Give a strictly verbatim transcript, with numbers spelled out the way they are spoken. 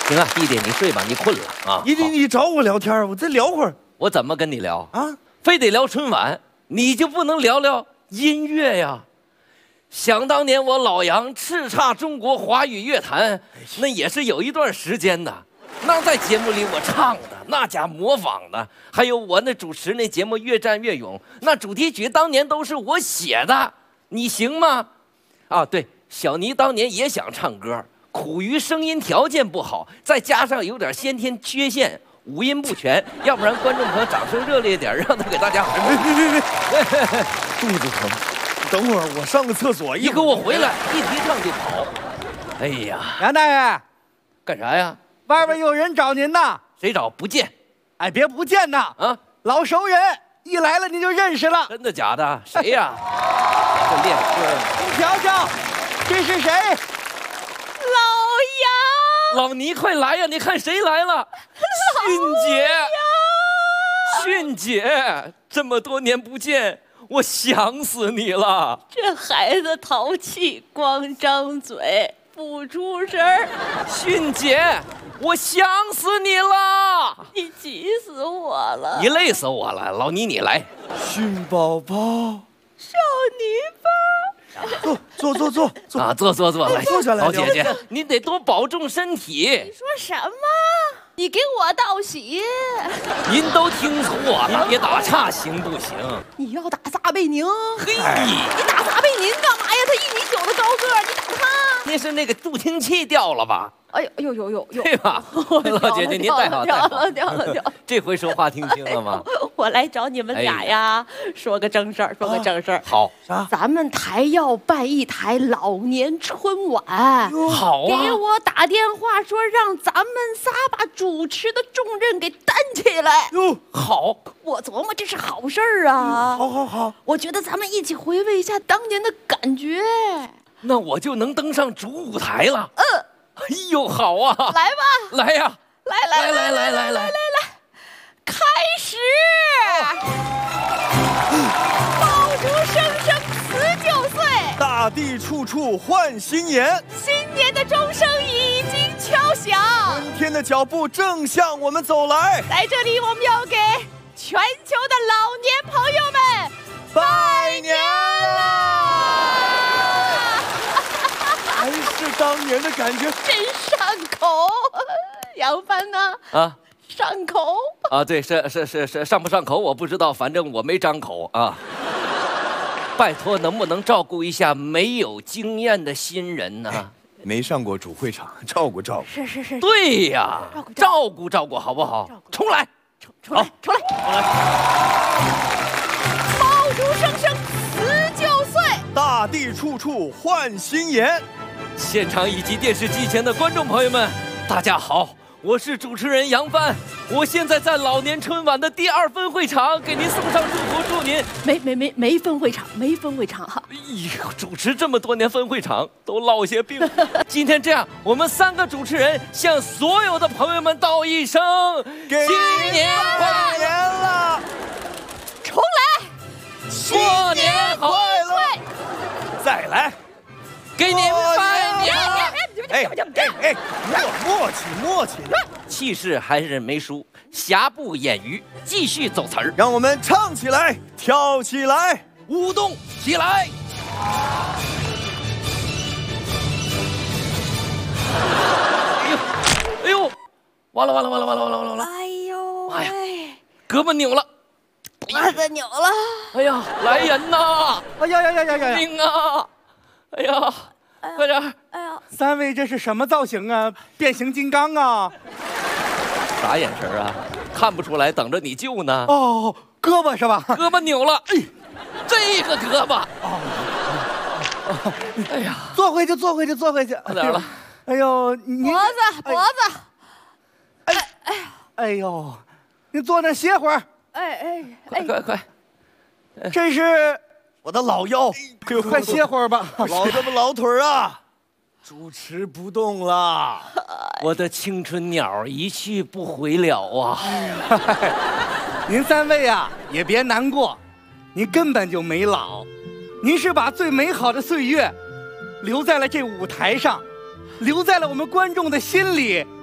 行啊，弟弟，你睡吧，你困了啊。 你你你找我聊天，我再聊会儿。 我怎么跟你聊啊？ 非得聊春晚，你就不能聊聊音乐呀？想当年我老杨叱咤中国华语乐坛，那也是有一段时间的。那在节目里我唱的，那家模仿的，还有我那主持那节目《越战越勇》，那主题曲当年都是我写的，你行吗？啊，对，小尼当年也想唱歌。苦于声音条件不好，再加上有点先天缺陷，五音不全，要不然观众朋友掌声热烈点，让他给大家。 别别别别，肚子疼，等会儿我上个厕所。 你给我回来，一提唱就跑。哎呀， 杨大爷， 干啥呀？ 外边有人找您呢。 谁找？不见。 哎，别不见呐， 啊， 老熟人，一来了你就认识了。 真的假的？谁呀？这练歌。 你瞧瞧，这是谁？ 老杨，老倪，快来呀！你看谁来了？迅姐，迅姐，这么多年不见，我想死你了。 这孩子淘气，光张嘴不出声儿。 迅姐，我想死你了！ 你急死我了！ 你累死我了！老倪，你来。 迅宝宝， 少女包。 坐坐坐坐坐啊，坐坐坐，来， 坐下来。 老姐姐，你得多保重身体。 你说什么？你给我道喜？ 您都听错了，别打岔行不行？ 你要打撒贝宁？ 嘿， 你打撒贝宁干嘛呀？他一米九的高个，你打他？ 那是那个助听器掉了吧？ 哎呦呦呦呦呦！ 对吧？老姐姐，您带好， 掉了掉了掉了！ 这回说话听清了吗？ 我来找你们俩呀，说个正事儿，说个正事儿。 好， 啥？ 咱们台要办一台老年春晚， 好啊！ 给我打电话说让咱们仨把主持的重任给担起来。 哟， 好！ 我琢磨这是好事儿啊！ 好好好， 我觉得咱们一起回味一下当年的感觉。 那我就能登上主舞台了。 嗯。 哎呦，好啊！ 来吧， 来呀！ 来来来来来来来来来，开始！爆竹声声辞旧岁， 大地处处换新颜。 新年的钟声已经敲响， 春天的脚步正向我们走来。 在这里，我们要给全球的老年朋友们拜年啦！还是当年的感觉， 真上口。杨帆呢？ 啊， 上口啊，对，是是是是，上不上口我不知道，反正我没张口啊。拜托，能不能照顾一下没有经验的新人呢？ 没上过主会场，照顾照顾。 是是是， 对呀，照顾照顾好不好？重来， 出来出来！爆竹声声辞旧岁， 大地处处换新颜。 现场以及电视机前的观众朋友们，大家好，我是主持人杨帆，我现在在老年春晚的第二分会场给您送上祝福，祝您没没没没分会场，没分会场哈。 哎呦，主持这么多年分会场都落下病。今天这样，我们三个主持人向所有的朋友们道一声新年快乐了， 重来， 过年好， 再来。 给您拜年！ 哎哎哎，默默契默契， 气势还是没输，瑕不掩瑜，继续走词儿， 让我们唱起来，跳起来， 舞动起来！哎呦，哎呦，完了完了完了完了完了完了！ 哎呦， 妈呀，胳膊扭了， 脖子扭了！ 哎呀，来人呐！ 哎呀呀呀呀呀！ 命啊！哎呀，快点！ 哎呀， 三位这是什么造型啊？变形金刚啊？ 啥眼神啊？看不出来，等着你救呢。 哦，胳膊是吧？ 胳膊扭了，哎，这个胳膊。 哦， 哎呀， 坐回去，坐回去，坐回去。 快点了。 哎呦，你脖子脖子。 哎哎哎呦，你坐那歇会儿。 哎哎， 快快快！ 这是我的老腰， 哎呦，快歇会儿吧。 老这么老腿儿啊，主持不动了。 我的青春鸟一去不回了啊！ 您三位啊，也别难过，您根本就没老，您是把最美好的岁月留在了这舞台上，留在了我们观众的心里。